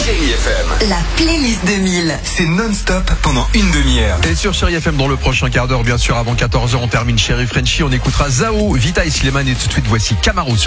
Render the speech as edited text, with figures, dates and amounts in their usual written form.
Chérie FM. La playlist 2000. C'est non-stop pendant une demi-heure. Et sur Chérie FM, dans le prochain quart d'heure, bien sûr, avant 14h, on termine Chérie Frenchy. On écoutera Zao, Vita et Slimane. Et tout de suite, voici Camaro sur